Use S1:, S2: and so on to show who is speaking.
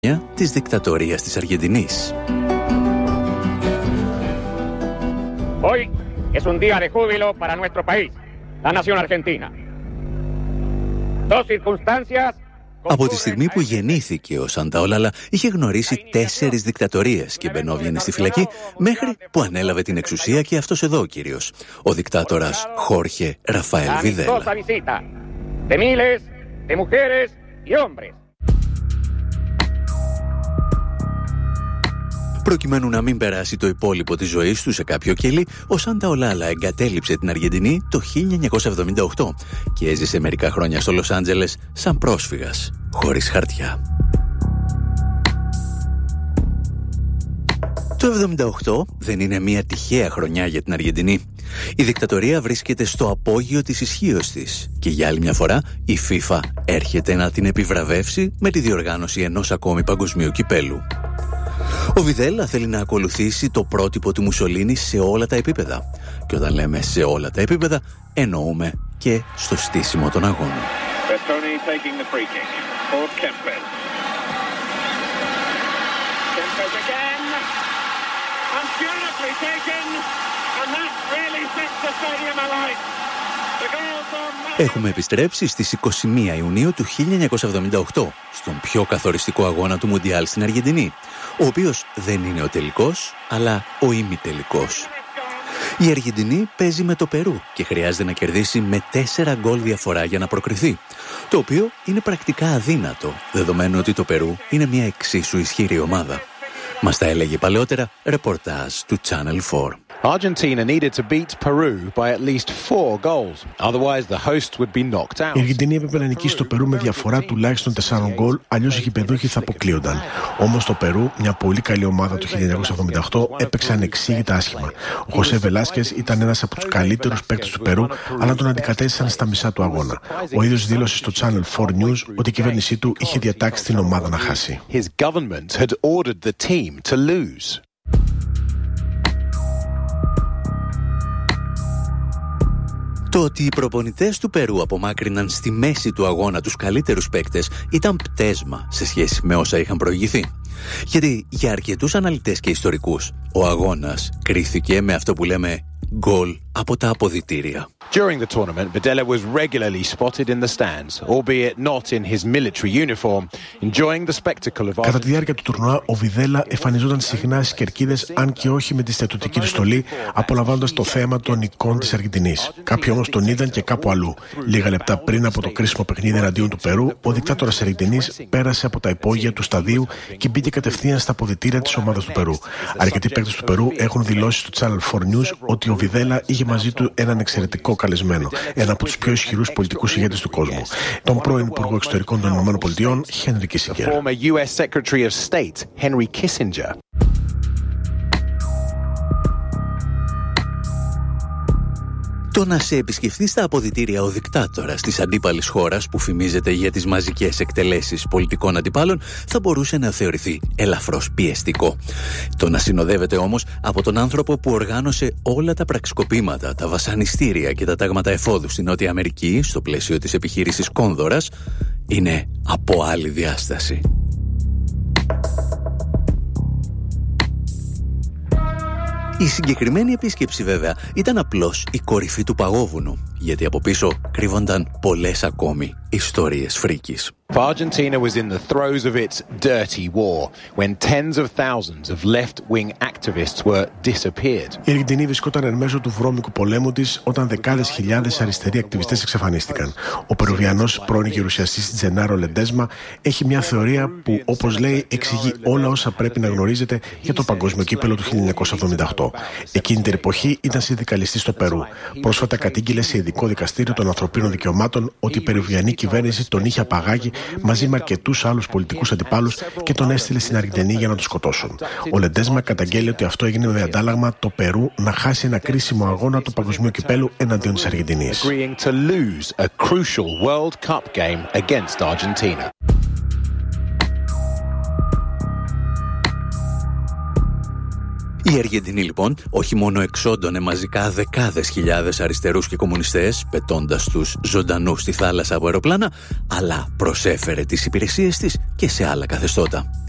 S1: της δικτατορίας της Αργεντινής.
S2: Hoy es un día de júbilo para nuestro país, la nación argentina. Dos circunstancias.
S1: Από τη στιγμή που γεννήθηκε ο Σανταολάλα είχε γνωρίσει 4 δικτατορίες και μπαινόβγαινε στη φυλακή μέχρι που ανέλαβε την εξουσία και αυτός εδώ ο κύριος, ο δικτάτορας Χόρχε Ραφαέλ Βιδέλα. Προκειμένου να μην περάσει το υπόλοιπο της ζωής του σε κάποιο κελί, ο Σανταολάλα εγκατέλειψε την Αργεντινή το 1978 και έζησε μερικά χρόνια στο Λος Άντζελες σαν πρόσφυγας, χωρίς χαρτιά. Το 1978 δεν είναι μια τυχαία χρονιά για την Αργεντινή. Η δικτατορία βρίσκεται στο απόγειο της ισχύως της και για άλλη μια φορά η FIFA έρχεται να την επιβραβεύσει με τη διοργάνωση ενός ακόμη παγκοσμίου κυπέλου. Ο Βιδέλα θέλει να ακολουθήσει το πρότυπο του Μουσολίνη σε όλα τα επίπεδα. Και όταν λέμε σε όλα τα επίπεδα, εννοούμε και στο στήσιμο των αγώνων. Έχουμε επιστρέψει στις 21 Ιουνίου του 1978, στον πιο καθοριστικό αγώνα του Μουντιάλ στην Αργεντινή, ο οποίος δεν είναι ο τελικός, αλλά ο ημιτελικός. Η Αργεντινή παίζει με το Περού και χρειάζεται να κερδίσει με 4 γκολ διαφορά για να προκριθεί, το οποίο είναι πρακτικά αδύνατο, δεδομένου ότι το Περού είναι μια εξίσου ισχυρή ομάδα. Μας τα έλεγε παλαιότερα ρεπορτάζ του Channel 4.
S3: Argentina needed to beat Peru by at least 4 goals. Otherwise the host would be knocked out.
S4: Η Αργεντινή έπρεπε να νικήσει το Περού με διαφορά τουλάχιστον 4 γκολ, αλλιώς οι γηπεδούχοι θα αποκλείονταν. Όμως το Περού, μια πολύ καλή ομάδα του 1978, έπαιξε ανεξήγητα άσχημα. Ο Χωσέ Βελάσκες ήταν ένας από τους καλύτερους παίκτες του Περού, αλλά τον αντικατέστησαν στα μισά του αγώνα. Ο ίδιος δήλωσε στο Channel 4 News ότι η κυβέρνησή του είχε διατάξει την ομάδα να χάσει.
S3: His government had ordered the team to lose.
S1: Το ότι οι προπονητές του Περού απομάκρυναν στη μέση του αγώνα τους καλύτερους παίκτες ήταν πτέσμα σε σχέση με όσα είχαν προηγηθεί. Γιατί για αρκετούς αναλυτές και ιστορικούς, ο αγώνας κρίθηκε με αυτό που λέμε γκολ από τα αποδυτήρια.
S3: During the tournament, Videla was regularly spotted in the stands, albeit not in his military uniform, enjoying the spectacle of...
S4: Κατά τη διάρκεια του τουρνουά, ο Βιδέλα εμφανιζόταν συχνά στις κερκίδες, αν και όχι με τη στρατιωτική του στολή, απολαμβάνοντας το θέαμα των εικόνων της Αργεντινής. Κάποιοι όμως τον είδαν και κάπου αλλού. Λίγα λεπτά πριν από το κρίσιμο παιχνίδι εναντίον του Περού, ο δικτάτορας της Αργεντινής πέρασε από τα υπόγεια του σταδίου και μπήκε κατευθείαν στα αποδυτήρια της ομάδας του Περού. Αρκετοί παίκτες του Περού έχουν δηλώσει στο Channel 4 News ότι ο Βιδέλα είχε μαζί του έναν εξαιρετικό καλεσμένο, ένα από τους πιο ισχυρούς πολιτικούς ηγέτες του κόσμου, τον πρώην Υπουργό Εξωτερικών των ΗΠΑ, Χένρι Κίσινγκερ.
S1: Το να σε επισκεφθεί στα αποδυτήρια ο δικτάτορας της αντίπαλης χώρας που φημίζεται για τις μαζικές εκτελέσεις πολιτικών αντιπάλων θα μπορούσε να θεωρηθεί ελαφρώς πιεστικό. Το να συνοδεύεται όμως από τον άνθρωπο που οργάνωσε όλα τα πραξικοπήματα, τα βασανιστήρια και τα τάγματα εφόδου στην Νότια Αμερική στο πλαίσιο της επιχείρησης Κόνδωρας είναι από άλλη διάσταση. Η συγκεκριμένη επίσκεψη βέβαια ήταν απλώς η κορυφή του παγόβουνου, γιατί από πίσω κρύβονταν πολλές ακόμη ιστορίες φρίκης.
S3: Argentina was in the throes of its dirty war when tens of thousands of left-wing activists were disappeared.
S4: Η Αργεντινή βρισκόταν εν μέσω του βρώμικου πολέμου της όταν δεκάδες χιλιάδες αριστεροί ακτιβιστές εξαφανίστηκαν. Ο Περουβιανός πρώην γερουσιαστής Τζενάρο Λεντέσμα έχει μια θεωρία που, όπως λέει, εξηγεί όλα όσα πρέπει να γνωρίζετε για το παγκόσμιο κύπελλο του 1978. Εκείνη την εποχή ήταν συνδικαλιστής στο Περού. Πρόσφατα κατήγγειλε σε ειδικό δικαστήριο των ανθρωπίνων δικαιωμάτων ότι η περουβιανή κυβέρνηση τον είχε απαγάγει μαζί με αρκετούς άλλους πολιτικούς αντιπάλους και τον έστειλε στην Αργεντινή για να τον σκοτώσουν. Ο Λεντέσμα καταγγέλει ότι αυτό έγινε με αντάλλαγμα το Περού να χάσει ένα κρίσιμο αγώνα του παγκοσμίου κυπέλου εναντίον της Αργεντινής.
S1: Η Αργεντινή λοιπόν όχι μόνο εξόντωνε μαζικά δεκάδες χιλιάδες αριστερούς και κομμουνιστές πετώντας τους ζωντανούς στη θάλασσα από αεροπλάνα, αλλά προσέφερε τις υπηρεσίες της και σε άλλα καθεστώτα.